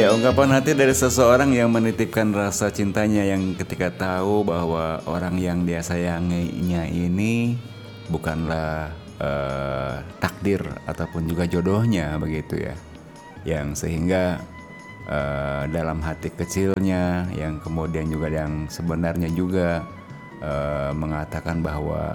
Ya, ungkapan hati dari seseorang yang menitipkan rasa cintanya yang ketika tahu bahwa orang yang dia sayanginya ini bukanlah takdir ataupun juga jodohnya begitu ya. Yang sehingga dalam hati kecilnya yang kemudian juga yang sebenarnya juga mengatakan bahwa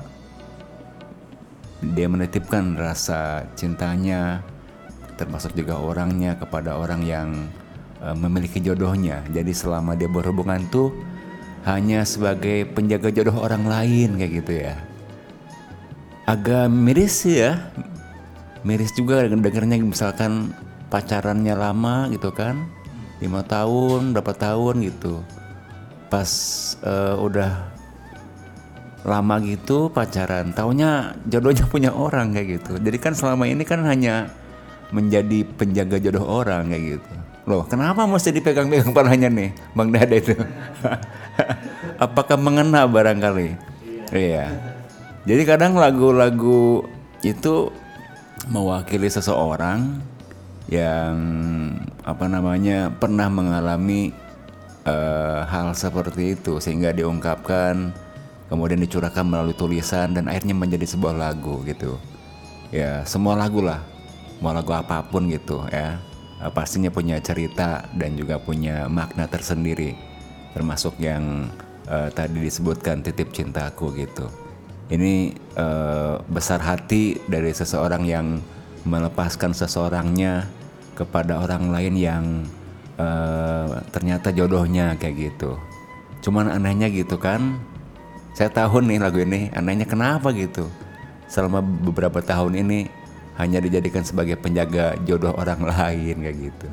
dia menitipkan rasa cintanya termasuk juga orangnya kepada orang yang memiliki jodohnya. Jadi selama dia berhubungan tuh hanya sebagai penjaga jodoh orang lain kayak gitu ya. Agak miris ya. Miris juga dengarnya misalkan pacarannya lama gitu kan. 5 tahun, berapa tahun gitu. Pas udah lama gitu pacaran, taunya jodohnya punya orang kayak gitu. Jadi kan selama ini kan hanya menjadi penjaga jodoh orang kayak gitu. Loh, kenapa mesti dipegang-pegang palanya nih, Bang Dada itu? Apakah mengena barangkali? Iya. Jadi kadang lagu-lagu itu mewakili seseorang yang pernah mengalami hal seperti itu sehingga diungkapkan, kemudian dicurahkan melalui tulisan dan akhirnya menjadi sebuah lagu gitu. Ya, semua lagu lah, mau lagu apapun gitu ya, pastinya punya cerita dan juga punya makna tersendiri, termasuk yang tadi disebutkan titip cintaku gitu. Ini besar hati dari seseorang yang melepaskan seseorangnya kepada orang lain yang ternyata jodohnya kayak gitu. Cuman anehnya gitu kan, saya tahu nih lagu ini anehnya kenapa gitu. Selama beberapa tahun ini hanya dijadikan sebagai penjaga jodoh orang lain kayak gitu.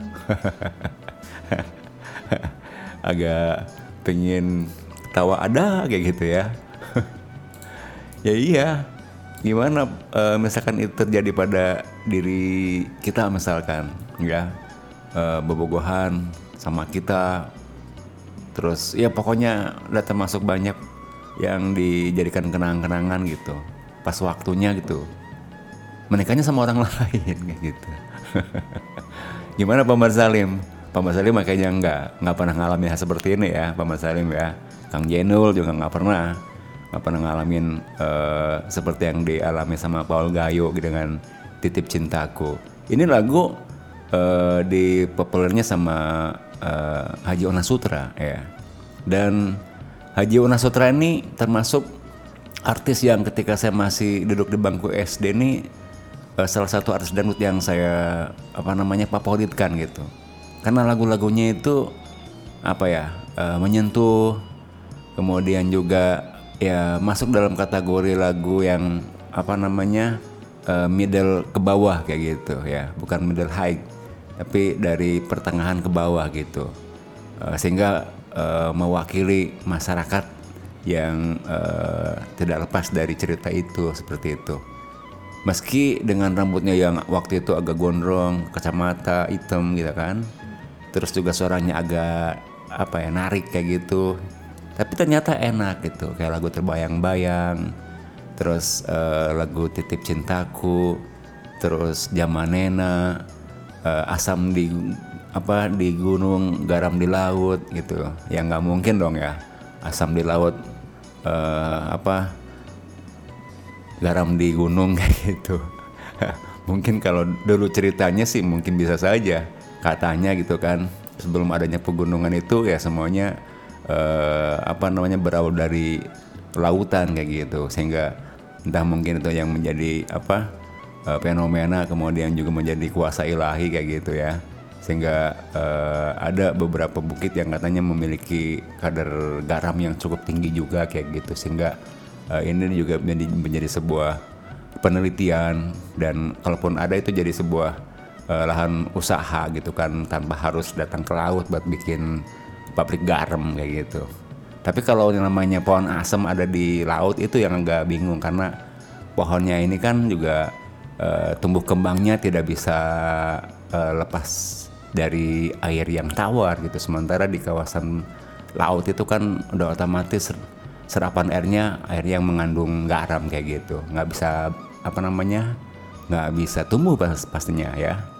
Agak pengen tawa ada kayak gitu ya. Ya iya, gimana misalkan itu terjadi pada diri kita misalkan ya, bobogohan sama kita, terus ya pokoknya udah termasuk banyak yang dijadikan kenang-kenangan gitu. Pas waktunya gitu, menikahnya sama orang lain kayak gitu. Gimana Pak Mas Salim? Pak Mas Salim makanya nggak pernah ngalamin hal seperti ini ya, Pak Mas Salim ya. Kang Jenul juga nggak pernah ngalamin seperti yang dialami sama Paul Gayo dengan Titip Cintaku. Ini lagu dipopulernya sama Haji Ona Sutra ya. Dan Haji Ona Sutra ini termasuk artis yang ketika saya masih duduk di bangku SD ini salah satu artis dangdut yang saya favoritkan gitu. Karena lagu-lagunya itu menyentuh, kemudian juga ya masuk dalam kategori lagu yang middle ke bawah kayak gitu ya, bukan middle high, tapi dari pertengahan ke bawah gitu. Sehingga mewakili masyarakat yang tidak lepas dari cerita itu seperti itu. Meski dengan rambutnya yang waktu itu agak gondrong, kacamata hitam gitu kan, terus juga suaranya agak narik kayak gitu, tapi ternyata enak gitu, kayak lagu Terbayang-Bayang, terus lagu Titip Cintaku, terus Jamanena, asam di gunung, garam di laut gitu. Ya nggak mungkin dong ya, asam di laut garam di gunung kayak gitu. Mungkin kalau dulu ceritanya sih mungkin bisa saja, katanya gitu kan, sebelum adanya pegunungan itu ya semuanya berawal dari lautan kayak gitu, sehingga entah mungkin itu yang menjadi fenomena, kemudian juga menjadi kuasa ilahi kayak gitu ya, sehingga ada beberapa bukit yang katanya memiliki kadar garam yang cukup tinggi juga kayak gitu, sehingga ini juga menjadi sebuah penelitian, dan kalaupun ada itu jadi sebuah lahan usaha gitu kan, tanpa harus datang ke laut buat bikin pabrik garam kayak gitu. Tapi kalau yang namanya pohon asem ada di laut itu yang agak bingung, karena pohonnya ini kan juga tumbuh kembangnya tidak bisa lepas dari air yang tawar gitu. Sementara di kawasan laut itu kan udah otomatis serapan air yang mengandung garam kayak gitu, nggak bisa nggak bisa tumbuh pastinya ya.